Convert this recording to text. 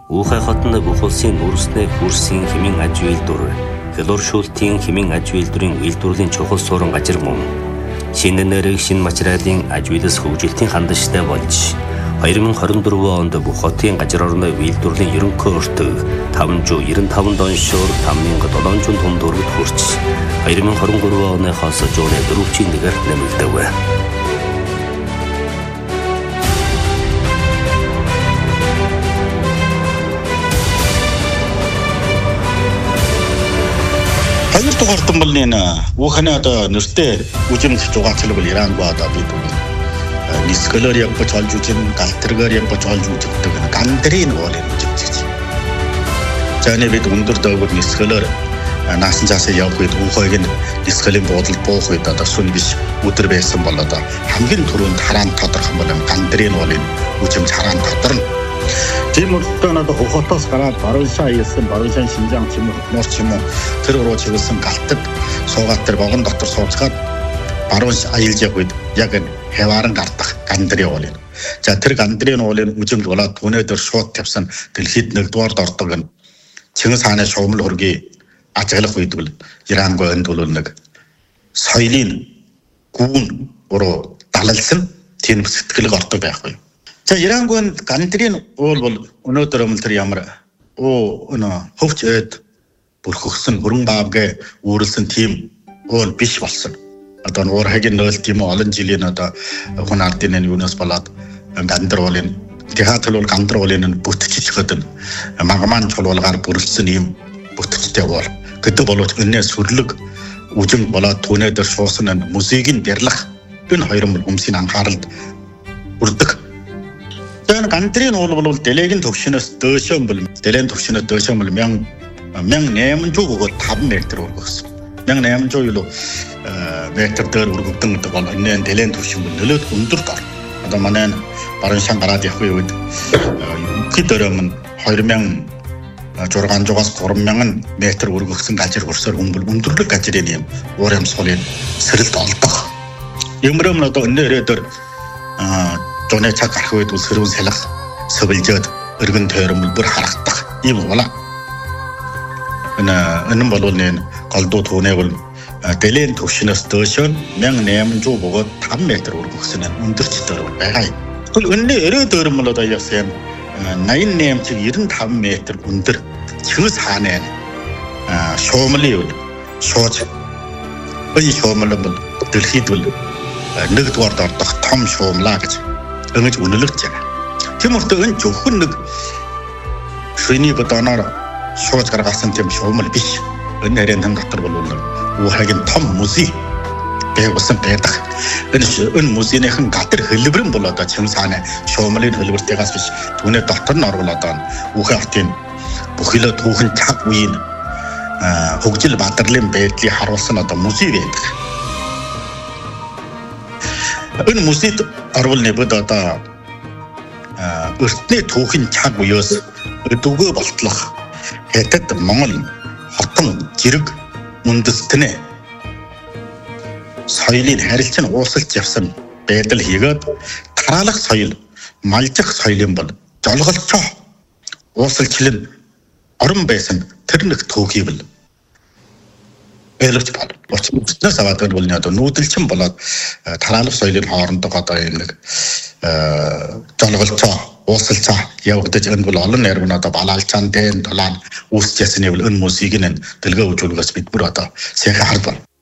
Уухай хотод бүх улсын нүүрснээ хүрсэн хэмээн аж үйлдвэр, хялууршуултын хэмээн аж үйлдвэрийн үйлдвэрлэлийн чухал суурин газар мөн шинэ нэрийг шинэ материалын аж үйлс хөгжилтийн хандштай болж 2024 онд бүх хотын газар орны үйлдвэрлэлийн ерөнхий өртөг 595 доншоор 5700 том төгрөгт хүрч 2023 оныхоос зууны 4-1-ээр нэмэгдэв. Хоёрдугаар томболны ууханы одоо нэртэй үжимс жугаацлаг бол Ирангаа одоо бид нисгэлээр явж олж үзэн галтргаар явж олж үздэг гандрын уулын үжимс. За энэ бид өндөр дөөгөр нисгэлээр наасан цаасаа явах үед уухайг нь нисгэлийн буудалд буух үед одоо сүн биш өдөр байсан бол одоо хамгийн түрүүнд хараан тодорхой бол гандрын уулын үжимс хараан тодорно. Тийм үедээ надад хохотоос гараад барууншаа хийсэн барууншаа Шинжаан ч юм уу Морч юм уу тэр руу чиглэсэн галтад суугаад тэр вагон дотор сууцгаад баруунш аялж явах үед яг хавааран гардах гандрын уул юм. За тэр гандрын уулын үжимд болоод өнөөдөр шууд тавьсан дэлхийд нэгдүгээрд ордог нь Чингис хааны шуумл хөргийн ажиглах үед бол Ирангүй энд бол нэг соёлын гүн руу далалсан тийм сэтгэлэг ордог байхгүй. За Ирангүй гандрын уул бол өнөөдөр өмөлтөр ямар хөвч эд бүрхөгсөн хөрөн баавгээ үүрлсэн тийм уул биш болсон. Одоо уурхагийн нөөл тийм олон жилийн одоо хүн ардын юунаас болоод гандар уулын театр бол гандар уулын бүтчиж хөдөн магман чулуулгаар бүрэлдсэн юм бүтчтэй уул. Гэдэг боловч энэ сүрлэг үжим болоод түүнээр шуусан музейгийн дярлах энэ хоёр хүмүүсийн анхааралд бүрдэг. Тэр гандрын уул бол дэлхийн төвшнөөс дөөшөө бол дэлхийн төвшнөөс дөөшөө бол 1800 бөгөөд 5 метр өргөсөн. 1800 юу метр дээр өргөгдөн гэдэг бол энэ дэлхийн төвшин бол нөлөөд өндөр дор. Одоо манай баруун шан гараад явах үед хэд өрөөмн 2600-аас 3000 метр өргөгсөн газар хүрсээр хүмбэл өндөрлөг газрын юм уур амьсгалын сэрэлт олдох. Юмрам одоо энэ өрөөдөр Жонэ цаг гарах үед сэрүүн салах, сөвлжөөд өргөн тойрмол бүр харагдах юм байна. Энэ бол нэг голдуу түүнээ бол дэлхийн төвшнөөс дөөшөө 1800 бөгөөд 5 метр өргөгсөн өндөрчдөр байгаа юм. Тэгвэл өнний өрөө тойрмол одоо яасан 88-95 метр өндөр Чингис хааны шуумлын шууж энэ шуумл бол дэлхийд бол нэгдүгээр ордох том шуумлаа гэж ингэж үнэлэгдэж байгаа. Тийм учраас энэ зөвхөн нэг шөний бодоноор шууж гаргасан тийм шуумл биш. Энэ харин дотор бол уухайгийн том музей байгуулсан байдаг. Энэ музейнийхэн гадар хэлбэрэн бол одоо Чингис хааны шуумлын хэлбэртэйгээс биш. Түүний дотор нь орвол одоо уухай хотын бүхэлдээ түүхэн цаг үеийн хөгжил бадрлын байдлыг харуулсан одоо музей байдаг. Энэ музейд орвол нэбэд одоо өртний түүхийн цаг үеэс өдөгөө болтлох хятад Монгол хотон зэрэг үндэстнээ соёлын харилцан уусалж явсан байдал хийгээд тараалах соёл, малжих соёлын бол жолголцоо уусалчлан орон байсан тэр нэг түүхий бол элевч бол уцнаас аваад бол одоо нүүдэлчин болоод тараалах соёлын хоорондоо одоо нэг жолголцоо уусалцаа явагдаж энэ бол олон нэрвэн одоо балаалчаан дэн дулаан үүсч ясны бол энэ музейг нь дэлгөө үзүүлгээс бид бүр одоо сайхан харж байна.